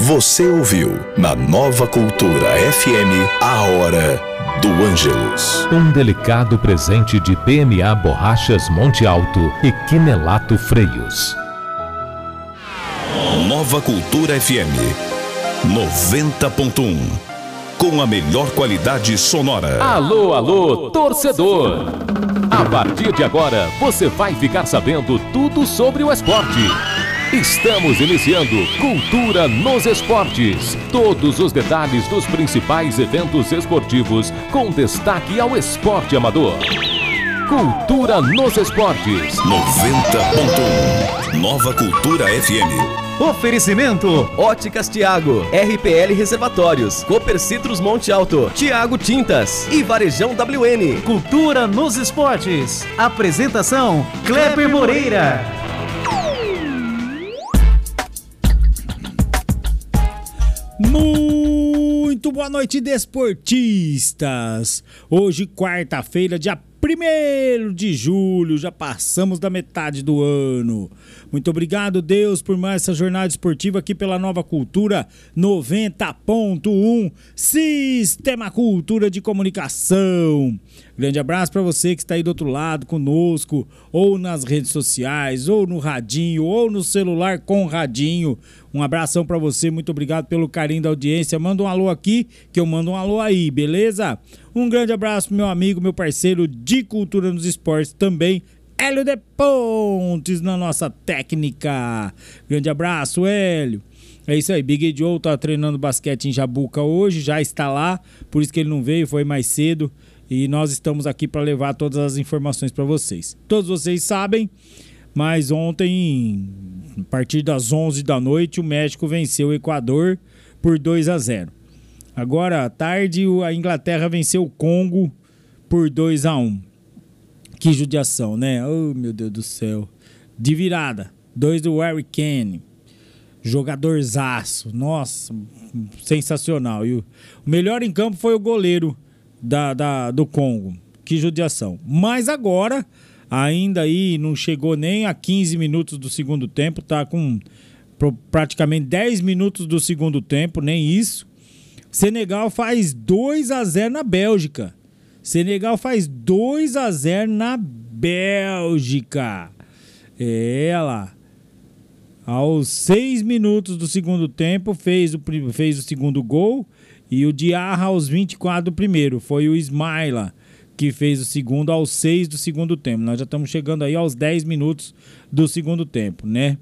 Você ouviu na Nova Cultura FM a Hora do Ângelus. Um delicado presente de PMA Borrachas Monte Alto e Quinelato Freios. Nova Cultura FM 90.1, com a melhor qualidade sonora. Alô, alô, torcedor! A partir de agora, você vai ficar sabendo tudo sobre o esporte. Estamos iniciando Cultura nos Esportes. Todos os detalhes dos principais eventos esportivos, com destaque ao esporte amador. Cultura nos Esportes 90.1, Nova Cultura FM. Oferecimento: Óticas Tiago, RPL Reservatórios, Cooper Citrus Monte Alto, Tiago Tintas e Varejão WN. Cultura nos Esportes. Apresentação: Kleber Moreira. Muito boa noite, desportistas. Hoje, quarta-feira, dia 1º de julho, já passamos da metade do ano. Muito obrigado, Deus, por mais essa jornada esportiva aqui pela Nova Cultura 90.1, Sistema Cultura de Comunicação. Grande abraço para você que está aí do outro lado conosco, ou nas redes sociais, ou no radinho, ou no celular com radinho. Um abração para você, muito obrigado pelo carinho da audiência. Manda um alô aqui, que eu mando um alô aí, beleza? Um grande abraço pro meu amigo, meu parceiro de Cultura nos Esportes também, Hélio de Pontes, na nossa técnica. Grande abraço, Hélio. É isso aí, Big Joe tá treinando basquete em Jabuca hoje, já está lá, por isso que ele não veio, foi mais cedo. E nós estamos aqui para levar todas as informações para vocês. Todos vocês sabem, mas ontem, a partir das 11 da noite, o México venceu o Equador por 2-0. Agora, à tarde, a Inglaterra venceu o Congo por 2-1. Que judiação, né? Oh, meu Deus do céu. De virada. 2 do Harry Kane. Jogadorzaço. Nossa, sensacional. E o melhor em campo foi o goleiro do Congo. Que judiação. Mas agora, ainda aí, não chegou nem a 15 minutos do segundo tempo. Tá com praticamente 10 minutos do segundo tempo, nem isso. Senegal faz 2-0 na Bélgica. Senegal faz 2-0 na Bélgica. É lá. Aos 6 minutos do segundo tempo fez o segundo gol. E o Diarra aos 24 do primeiro. Foi o Ismaila que fez o segundo aos 6 do segundo tempo. Nós já estamos chegando aí aos 10 minutos do segundo tempo, né?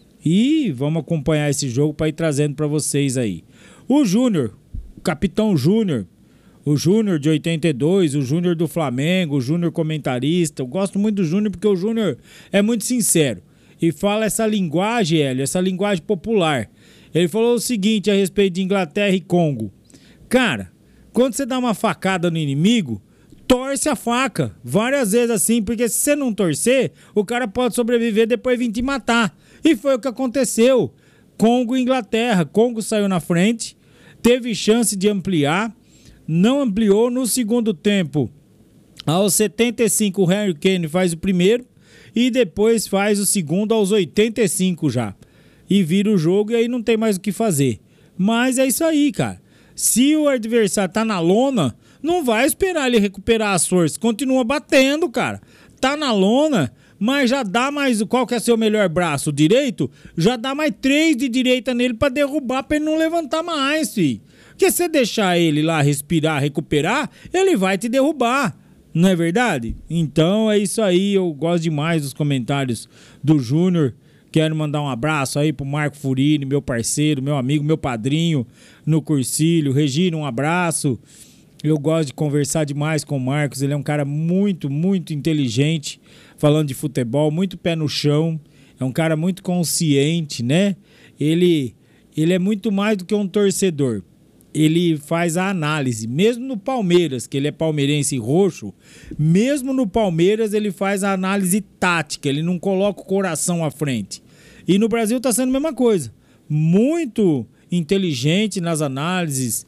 E vamos acompanhar esse jogo para ir trazendo para vocês aí. O Júnior, o Capitão Júnior, o Júnior de 82, o Júnior do Flamengo, o Júnior comentarista. Eu gosto muito do Júnior porque o Júnior é muito sincero e fala essa linguagem, Hélio, essa linguagem popular. Ele falou o seguinte a respeito de Inglaterra e Congo. Cara, quando você dá uma facada no inimigo, torce a faca várias vezes assim, porque se você não torcer, o cara pode sobreviver e depois vir te matar. E foi o que aconteceu. Congo e Inglaterra. Congo saiu na frente, teve chance de ampliar, não ampliou no segundo tempo. Aos 75 o Harry Kane faz o primeiro e depois faz o segundo aos 85 já. E vira o jogo e aí não tem mais o que fazer. Mas é isso aí, cara. Se o adversário tá na lona, não vai esperar ele recuperar as forças. Continua batendo, cara. Tá na lona, mas já dá mais... Qual que é seu melhor braço? O direito? Já dá mais 3 de direita nele pra derrubar, pra ele não levantar mais, filho. Porque se você deixar ele lá respirar, recuperar, ele vai te derrubar. Não é verdade? Então é isso aí. Eu gosto demais dos comentários do Júnior. Quero mandar um abraço aí pro Marco Furini, meu parceiro, meu amigo, meu padrinho no Cursilho. Regina, um abraço. Eu gosto de conversar demais com o Marcos. Ele é um cara muito, muito inteligente, falando de futebol, muito pé no chão. É um cara muito consciente, né? Ele é muito mais do que um torcedor. Ele faz a análise, mesmo no Palmeiras, que ele é palmeirense roxo, mesmo no Palmeiras ele faz a análise tática, ele não coloca o coração à frente. E no Brasil tá sendo a mesma coisa, muito inteligente nas análises,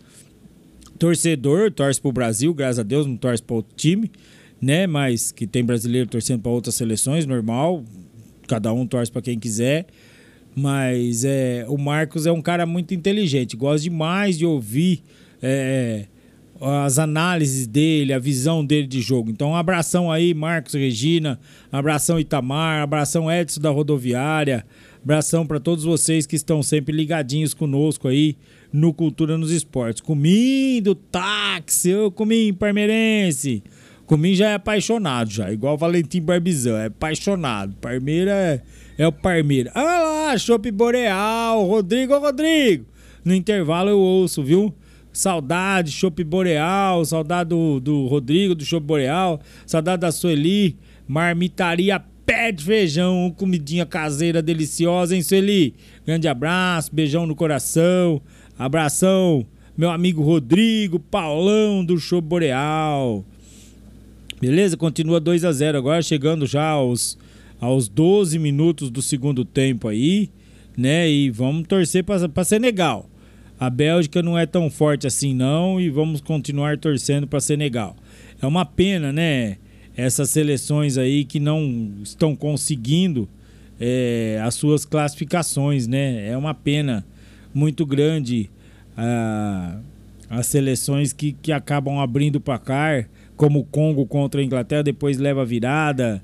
torcedor, torce pro Brasil, graças a Deus, não torce para outro time, né? Mas que tem brasileiro torcendo para outras seleções, normal, cada um torce para quem quiser. Mas o Marcos é um cara muito inteligente. Gosto demais de ouvir as análises dele, a visão dele de jogo. Então, um abração aí, Marcos, Regina. Abração, Itamar. Abração, Edson da Rodoviária. Abração para todos vocês que estão sempre ligadinhos conosco aí no Cultura nos Esportes. Cominho do táxi, ô Cominho parmeirense. Cominho já é apaixonado, já, igual o Valentim Barbizão, é apaixonado. Parmeira é o Parmeira. Ah lá, Chopp Boreal, Rodrigo. No intervalo eu ouço, viu? Saudade, Chopp Boreal, saudade do Rodrigo, do Chopp Boreal, saudade da Sueli, Marmitaria Pé de Feijão, comidinha caseira deliciosa, hein, Sueli? Grande abraço, beijão no coração, abração, meu amigo Rodrigo, Paulão do Chopp Boreal. Beleza? Continua 2-0 agora, chegando já aos 12 minutos do segundo tempo aí, né? E vamos torcer para Senegal. A Bélgica não é tão forte assim não e vamos continuar torcendo para Senegal. É uma pena, né? Essas seleções aí que não estão conseguindo as suas classificações, né? É uma pena muito grande as seleções que acabam abrindo o placar, como o Congo contra a Inglaterra, depois leva a virada.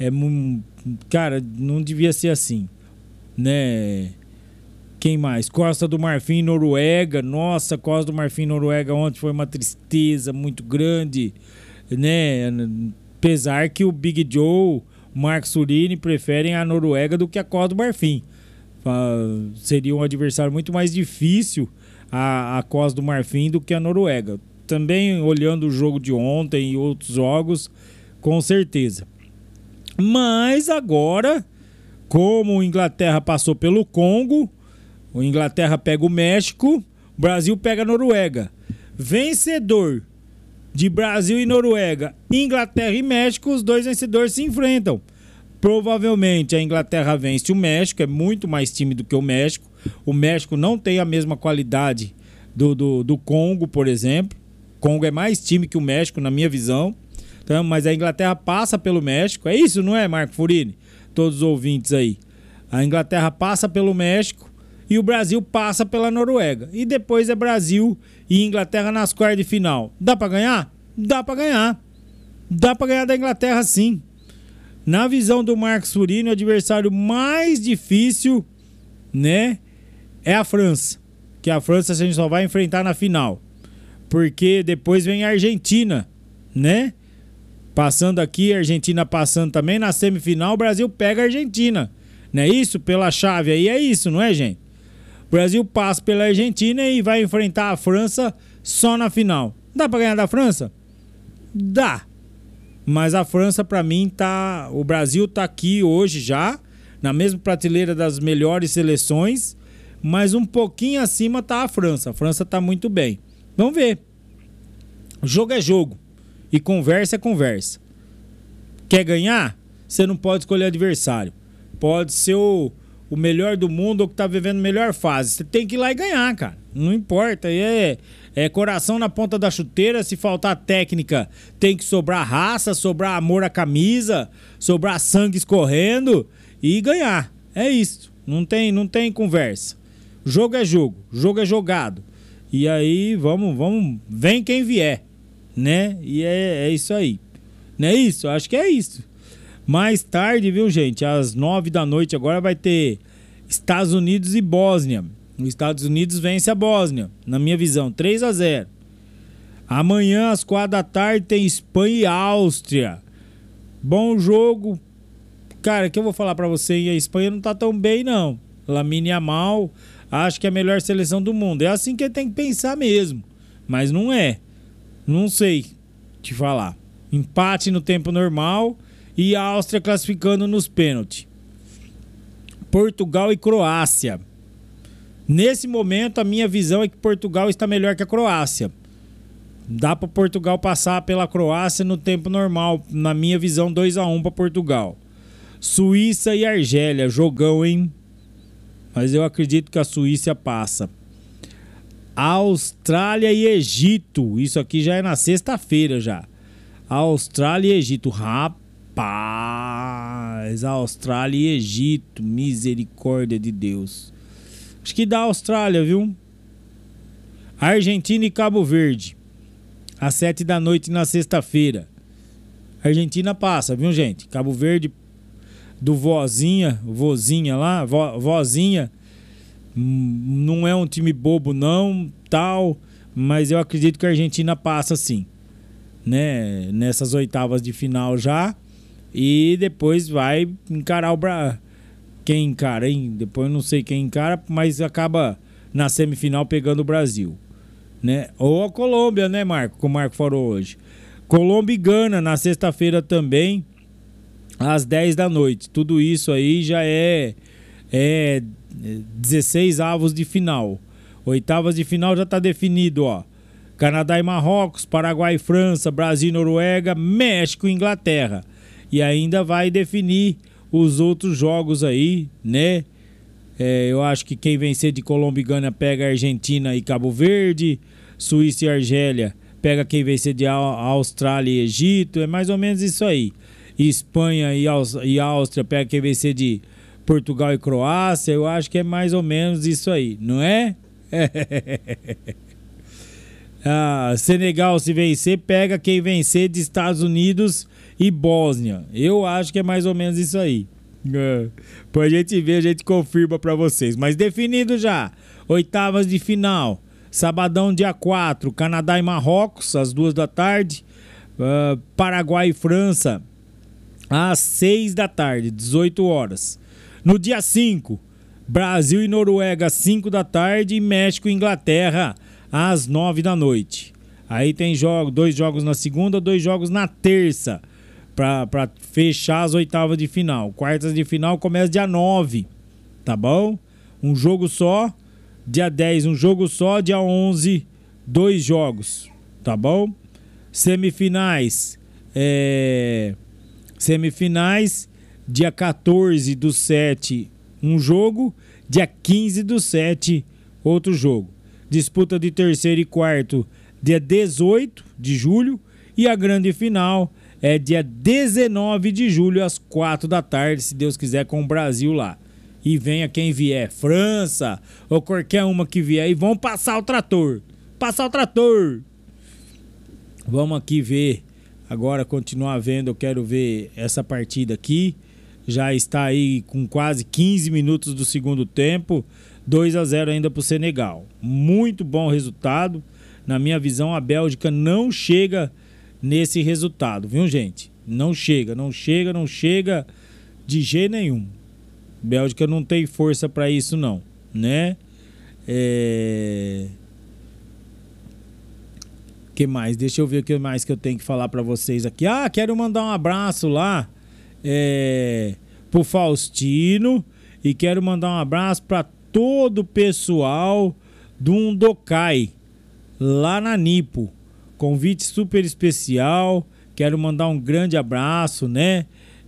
Cara, não devia ser assim, né? Quem mais? Costa do Marfim e Noruega. Nossa, Costa do Marfim e Noruega ontem foi uma tristeza muito grande, né? Apesar que o Big Joe, o Marcos Surini preferem a Noruega do que a Costa do Marfim. Seria um adversário muito mais difícil a Costa do Marfim do que a Noruega. Também olhando o jogo de ontem e outros jogos, com certeza. Mas agora, como a Inglaterra passou pelo Congo, a Inglaterra pega o México, o Brasil pega a Noruega. Vencedor de Brasil e Noruega, Inglaterra e México, os dois vencedores se enfrentam. Provavelmente a Inglaterra vence o México, é muito mais time do que o México. O México não tem a mesma qualidade do Congo, por exemplo. O Congo é mais time que o México, na minha visão. Então, mas a Inglaterra passa pelo México. É isso, não é, Marco Furini? Todos os ouvintes aí. A Inglaterra passa pelo México e o Brasil passa pela Noruega. E depois é Brasil e Inglaterra nas quartas de final. Dá pra ganhar? Dá pra ganhar. Dá pra ganhar da Inglaterra, sim. Na visão do Marcos Furini, o adversário mais difícil, né, é a França. Que a França a gente só vai enfrentar na final. Porque depois vem a Argentina, né? Passando aqui, a Argentina passando também. Na semifinal, o Brasil pega a Argentina. Não é isso? Pela chave aí é isso, não é, gente? O Brasil passa pela Argentina e vai enfrentar a França só na final. Dá pra ganhar da França? Dá. Mas a França, pra mim, tá... O Brasil tá aqui hoje já, na mesma prateleira das melhores seleções, mas um pouquinho acima tá a França. A França tá muito bem. Vamos ver. Jogo é jogo. E conversa é conversa. Quer ganhar? Você não pode escolher adversário. Pode ser o melhor do mundo ou que tá vivendo a melhor fase. Você tem que ir lá e ganhar, cara. Não importa. É coração na ponta da chuteira. Se faltar técnica, tem que sobrar raça, sobrar amor à camisa, sobrar sangue escorrendo e ganhar. É isso. Não tem conversa. Jogo é jogo. Jogo é jogado. E aí, vamos. Vem quem vier. Né? E é isso aí. Não é isso? Acho que é isso. Mais tarde, viu, gente? Às 9 da noite agora vai ter Estados Unidos e Bósnia. Os Estados Unidos vence a Bósnia, na minha visão, 3-0. Amanhã, às 4 da tarde, tem Espanha e Áustria. Bom jogo. Cara, o que eu vou falar pra você? A Espanha não tá tão bem, não. Lamine Yamal, acho que é a melhor seleção do mundo. É assim que tem que pensar mesmo. Mas não é. Não sei te falar. Empate no tempo normal e a Áustria classificando nos pênaltis. Portugal e Croácia. Nesse momento, a minha visão é que Portugal está melhor que a Croácia. Dá para Portugal passar pela Croácia no tempo normal. Na minha visão, 2-1 para Portugal. Suíça e Argélia. Jogão, hein? Mas eu acredito que a Suíça passa. Austrália e Egito. Isso aqui já é na sexta-feira já. Austrália e Egito. Rapaz, Rapaz, Austrália e Egito, misericórdia de Deus. Acho que dá Austrália, viu? Argentina e Cabo Verde, às 7 da noite na sexta-feira. Argentina passa, viu, gente? Cabo Verde do vozinha lá, vozinha, não é um time bobo não, tal, mas eu acredito que a Argentina passa sim, né? Nessas oitavas de final já, e depois vai encarar o Brasil. Quem encara, hein? Depois eu não sei quem encara, mas acaba na semifinal pegando o Brasil, né? Ou a Colômbia, né, Marco? Como o Marco falou hoje. Colômbia e Gana na sexta-feira também, às 10 da noite. Tudo isso aí já é 16 avos de final. Oitavas de final já está definido, ó. Canadá e Marrocos, Paraguai e França, Brasil e Noruega, México e Inglaterra. E ainda vai definir os outros jogos aí, né? Eu acho que quem vencer de Colômbia e Gana pega Argentina e Cabo Verde, Suíça e Argélia pega quem vencer de Austrália e Egito, é mais ou menos isso aí. Espanha e Áustria pega quem vencer de Portugal e Croácia, eu acho que é mais ou menos isso aí, não é? Senegal, se vencer, pega quem vencer de Estados Unidos e Bósnia. Eu acho que é mais ou menos isso aí. Pra gente ver, a gente confirma pra vocês. Mas definido já, oitavas de final, sabadão dia 4, Canadá e Marrocos, às 2 da tarde, Paraguai e França, às 6 da tarde, 18 horas. No dia 5, Brasil e Noruega, às 5 da tarde, e México e Inglaterra, às 9 da noite. Aí tem 2 jogos na segunda, 2 jogos na terça, pra fechar as oitavas de final. Quartas de final começa dia 9, tá bom? Um jogo só. Dia 10, um jogo só. Dia 11, 2 jogos, tá bom? Semifinais, dia 14 do 7, um jogo. Dia 15 do 7, outro jogo. Disputa de terceiro e quarto, dia 18 de julho. E a grande final é dia 19 de julho, às 4 da tarde, se Deus quiser, com o Brasil lá. E venha quem vier, França ou qualquer uma que vier, e vão passar o trator. Passar o trator. Vamos aqui ver, agora continuar vendo, eu quero ver essa partida aqui. Já está aí com quase 15 minutos do segundo tempo, 2-0 ainda para o Senegal. Muito bom resultado. Na minha visão, a Bélgica não chega nesse resultado, viu, gente? Não chega de jeito nenhum. Bélgica não tem força para isso não, né? Que mais? Deixa eu ver o que mais que eu tenho que falar para vocês aqui. Quero mandar um abraço lá pro Faustino, e quero mandar um abraço para todo o pessoal do Undokai lá na Nipo. Convite super especial. Quero mandar um grande abraço, né?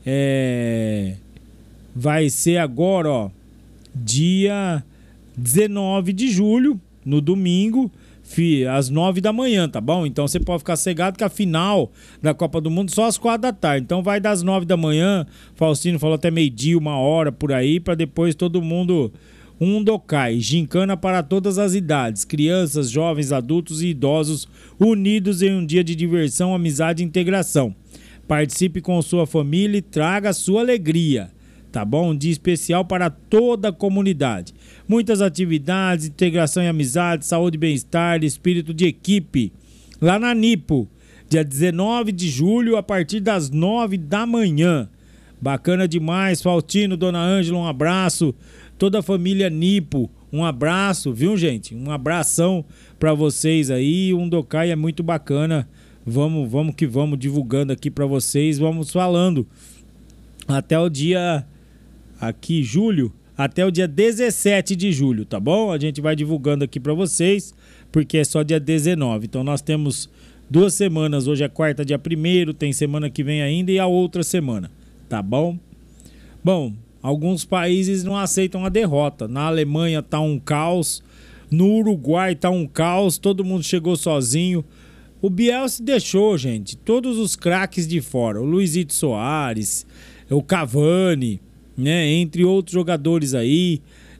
Vai ser agora, ó, dia 19 de julho, no domingo, às 9 da manhã, tá bom? Então você pode ficar cegado que a final da Copa do Mundo só às 4 da tarde. Então vai das 9 da manhã, Faustino falou até meio-dia, 1 hora por aí, para depois todo mundo... Undokai, gincana para todas as idades, crianças, jovens, adultos e idosos, unidos em um dia de diversão, amizade e integração. Participe com sua família e traga a sua alegria, tá bom? Um dia especial para toda a comunidade. Muitas atividades, integração e amizade, saúde e bem-estar, espírito de equipe. Lá na Nipo, dia 19 de julho, a partir das 9 da manhã. Bacana demais, Faustino, Dona Ângela, um abraço. Toda a família Nipo, um abraço, viu, gente? Um abração para vocês aí. O Undokai é muito bacana. Vamos que vamos divulgando aqui para vocês. Vamos falando até o dia aqui, julho, até o dia 17 de julho, tá bom? A gente vai divulgando aqui para vocês, porque é só dia 19. Então nós temos 2 semanas. Hoje é quarta, dia 1º, tem semana que vem ainda e a outra semana, tá bom? Bom, alguns países não aceitam a derrota. Na Alemanha tá um caos, no Uruguai tá um caos, todo mundo chegou sozinho. O Biel se deixou, gente, todos os craques de fora. O Luizito Soares, o Cavani, né? Entre outros jogadores aí.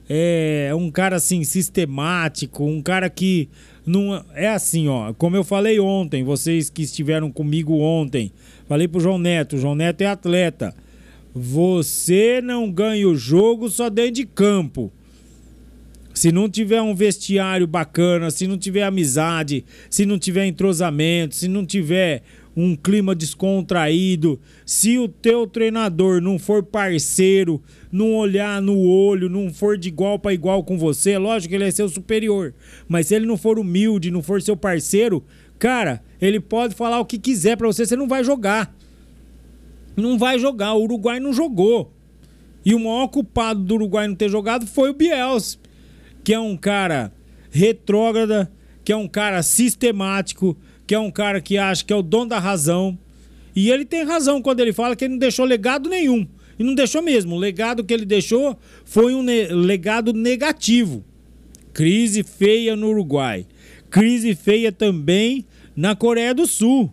É um cara assim sistemático, um cara que não é assim, ó, como eu falei ontem, vocês que estiveram comigo ontem, falei pro João Neto é atleta. Você não ganha o jogo só dentro de campo. Se não tiver um vestiário bacana, se não tiver amizade, se não tiver entrosamento, se não tiver um clima descontraído, se o teu treinador não for parceiro, não olhar no olho, não for de igual para igual com você, é lógico que ele é seu superior, mas se ele não for humilde, não for seu parceiro, cara, ele pode falar o que quiser para você, você não vai jogar. Não vai jogar, o Uruguai não jogou. E o maior culpado do Uruguai não ter jogado foi o Bielsa, que é um cara retrógrada, que é um cara sistemático, que é um cara que acha que é o dono da razão. E ele tem razão quando ele fala que ele não deixou legado nenhum. E não deixou mesmo. O legado que ele deixou foi um legado negativo. Crise feia no Uruguai. Crise feia também na Coreia do Sul.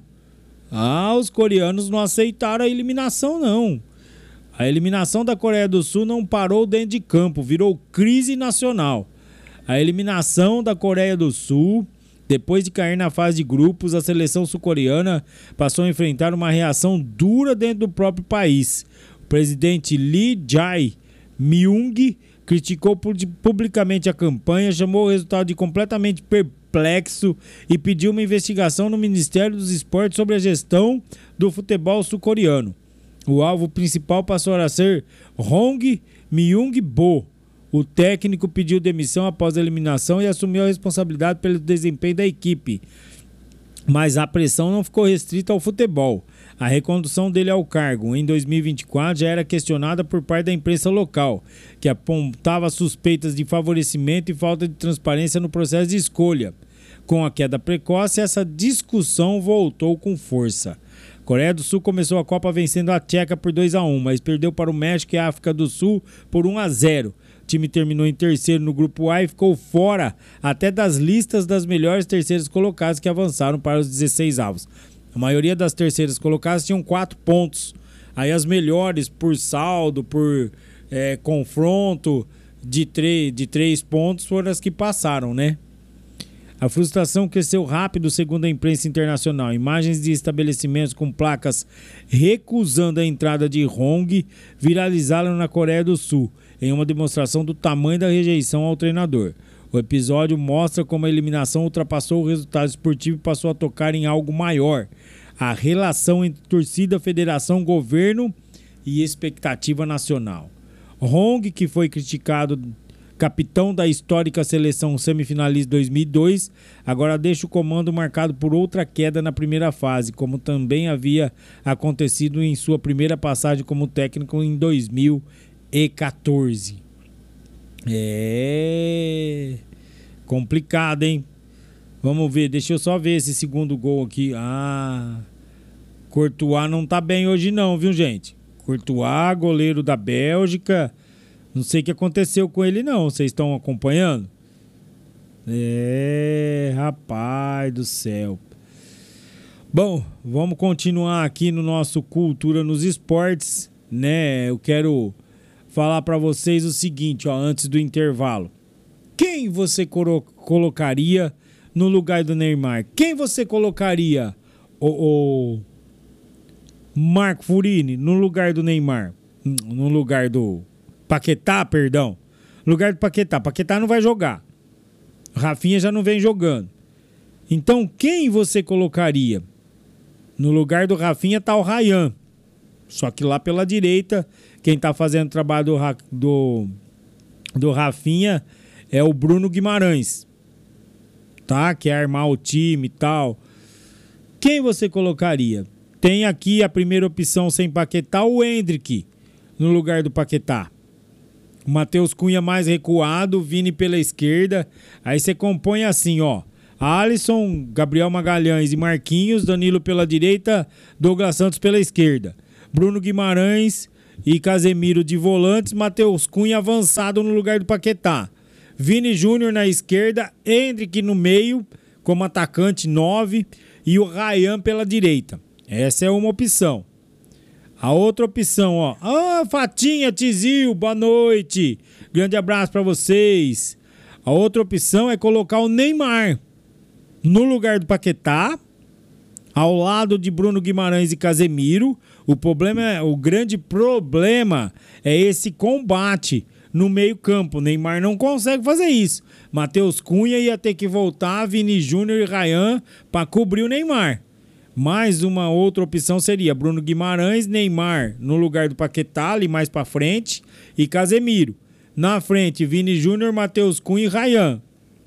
Os coreanos não aceitaram a eliminação, não. A eliminação da Coreia do Sul não parou dentro de campo, virou crise nacional. A eliminação da Coreia do Sul, depois de cair na fase de grupos, a seleção sul-coreana passou a enfrentar uma reação dura dentro do próprio país. O presidente Lee Jae-myung criticou publicamente a campanha, chamou o resultado de completamente perplexo e pediu uma investigação no Ministério dos Esportes sobre a gestão do futebol sul-coreano. O alvo principal passou a ser Hong Myung-bo. O técnico pediu demissão após a eliminação e assumiu a responsabilidade pelo desempenho da equipe. Mas a pressão não ficou restrita ao futebol. A recondução dele ao cargo em 2024 já era questionada por parte da imprensa local, que apontava suspeitas de favorecimento e falta de transparência no processo de escolha. Com a queda precoce, essa discussão voltou com força. A Coreia do Sul começou a Copa vencendo a Tcheca por 2-1, mas perdeu para o México e a África do Sul por 1-0. O time terminou em terceiro no grupo A e ficou fora até das listas das melhores terceiras colocadas que avançaram para os 16 avos. A maioria das terceiras colocadas tinham 4 pontos. Aí as melhores por saldo, por confronto de 3 pontos foram as que passaram, né? A frustração cresceu rápido, segundo a imprensa internacional. Imagens de estabelecimentos com placas recusando a entrada de Hong viralizaram na Coreia do Sul, em uma demonstração do tamanho da rejeição ao treinador. O episódio mostra como a eliminação ultrapassou o resultado esportivo e passou a tocar em algo maior: a relação entre torcida, federação, governo e expectativa nacional. Hong, que foi criticado capitão da histórica seleção semifinalista 2002, agora deixa o comando marcado por outra queda na primeira fase, como também havia acontecido em sua primeira passagem como técnico em 2014. Complicado, hein? Vamos ver, deixa eu só ver esse segundo gol aqui. Courtois não tá bem hoje não, viu, gente? Courtois, goleiro da Bélgica. Não sei o que aconteceu com ele não, vocês estão acompanhando? Rapaz do céu. Bom, vamos continuar aqui no nosso Cultura nos Esportes, né? Eu quero falar para vocês o seguinte, ó, antes do intervalo. Quem você colocaria no lugar do Neymar? Quem você colocaria, o Marco Furini, no lugar do Neymar? No lugar do Paquetá, perdão. No lugar do Paquetá. Paquetá não vai jogar. Rafinha já não vem jogando. Então, quem você colocaria? No lugar do Rafinha tá o Ryan. Só que lá pela direita, quem tá fazendo o trabalho do Rafinha é o Bruno Guimarães. Tá? Quer armar o time e tal. Quem você colocaria? Tem aqui a primeira opção sem Paquetá, o Endrick, no lugar do Paquetá. O Matheus Cunha mais recuado, Vini pela esquerda. Aí você compõe assim, ó: Alisson, Gabriel Magalhães e Marquinhos, Danilo pela direita, Douglas Santos pela esquerda. Bruno Guimarães e Casemiro de volantes, Matheus Cunha avançado no lugar do Paquetá. Vini Júnior na esquerda, Endrick no meio, como atacante 9, e o Ryan pela direita. Essa é uma opção. A outra opção, ó. Fatinha, Tizil, boa noite. Grande abraço pra vocês. A outra opção é colocar o Neymar no lugar do Paquetá, ao lado de Bruno Guimarães e Casemiro. O grande problema é esse combate no meio-campo. O Neymar não consegue fazer isso. Matheus Cunha ia ter que voltar, Vini Júnior e Ryan para cobrir o Neymar. Mais uma outra opção seria Bruno Guimarães, Neymar no lugar do Paquetá, ali mais para frente, e Casemiro. Na frente, Vini Júnior, Matheus Cunha e Ryan.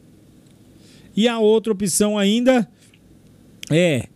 E a outra opção ainda é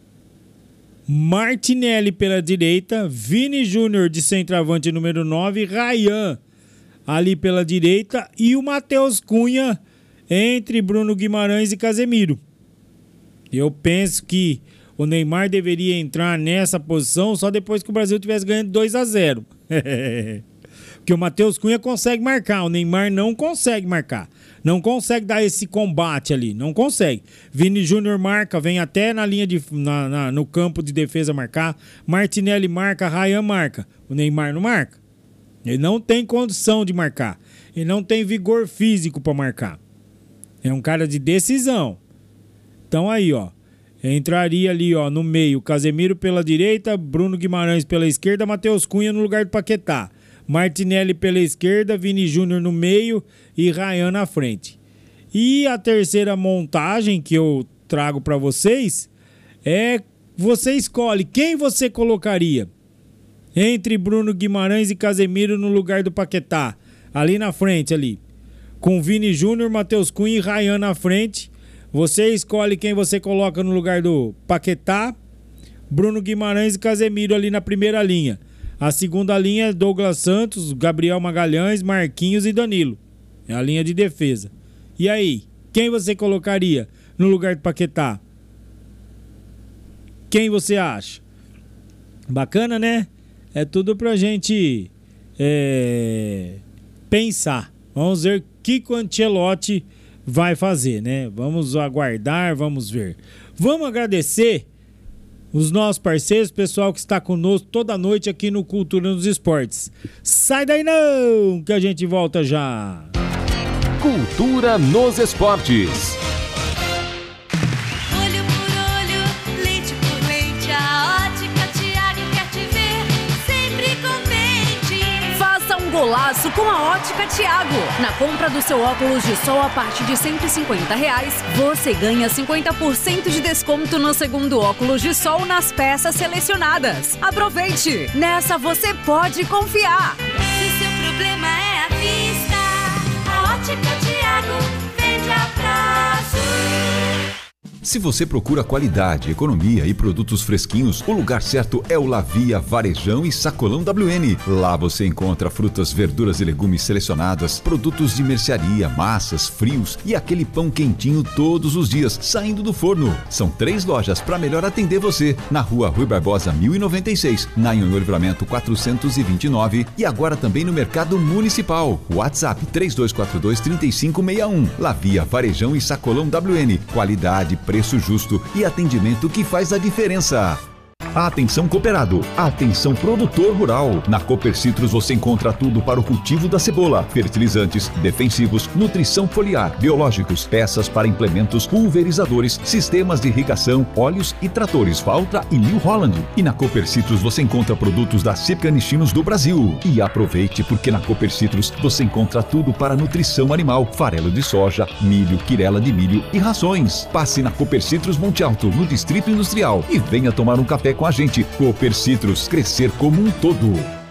Martinelli pela direita, Vini Júnior de centroavante número 9, Ryan ali pela direita e o Matheus Cunha entre Bruno Guimarães e Casemiro. Eu penso que o Neymar deveria entrar nessa posição só depois que o Brasil tivesse ganhando 2-0. Porque o Matheus Cunha consegue marcar, o Neymar não consegue marcar. Não consegue dar esse combate ali, não consegue. Vini Júnior marca, vem até na linha no campo de defesa marcar. Martinelli marca, Ryan marca. O Neymar não marca. Ele não tem condição de marcar. Ele não tem vigor físico para marcar. É um cara de decisão. Então aí, ó. Entraria ali, ó, no meio. Casemiro pela direita, Bruno Guimarães pela esquerda, Matheus Cunha no lugar do Paquetá. Martinelli pela esquerda, Vini Júnior no meio e Ryan na frente. E a terceira montagem que eu trago para vocês é: você escolhe quem você colocaria entre Bruno Guimarães e Casemiro no lugar do Paquetá, ali na frente, ali, com Vini Júnior, Matheus Cunha e Ryan na frente. Você escolhe quem você coloca no lugar do Paquetá, Bruno Guimarães e Casemiro ali na primeira linha. A segunda linha é Douglas Santos, Gabriel Magalhães, Marquinhos e Danilo. É a linha de defesa. E aí, quem você colocaria no lugar do Paquetá? Quem você acha? Bacana, né? É tudo pra gente pensar. Vamos ver o que o Ancelotti vai fazer, né? Vamos aguardar, vamos ver. Vamos agradecer os nossos parceiros, pessoal que está conosco toda noite aqui no Cultura nos Esportes. Sai daí não, que a gente volta já. Cultura nos Esportes. Olho por olho, leite por leite, a Ótica Thiago quer te ver sempre contente. Faça um golaço com a Ótica Thiago. Na compra do seu óculos de sol a partir de R$ 150, você ganha 50% de desconto no segundo óculos de sol nas peças selecionadas. Aproveite! Nessa você pode confiar. Se seu problema é a vista, a Ótica Thiago vende a prazo. Se você procura qualidade, economia e produtos fresquinhos, o lugar certo é o Lavia Varejão e Sacolão WN. Lá você encontra frutas, verduras e legumes selecionadas, produtos de mercearia, massas, frios e aquele pão quentinho todos os dias, saindo do forno. São 3 lojas para melhor atender você. Na Rua Rui Barbosa 1096, na Anhonho Livramento 429 e agora também no Mercado Municipal. WhatsApp 3242-3561. Lavia Varejão e Sacolão WN. Qualidade, preço justo e atendimento que faz a diferença. Atenção cooperado, atenção produtor rural. Na Cooper Citrus você encontra tudo para o cultivo da cebola: fertilizantes, defensivos, nutrição foliar, biológicos, peças para implementos, pulverizadores, sistemas de irrigação, óleos e tratores Valtra e New Holland. E na Cooper Citrus você encontra produtos da Canichinos do Brasil. E aproveite, porque na Cooper Citrus você encontra tudo para nutrição animal: farelo de soja, milho, quirela de milho e rações. Passe na Cooper Citrus Monte Alto, no Distrito Industrial, e venha tomar um café com a gente. Cooper Citrus, crescer como um todo.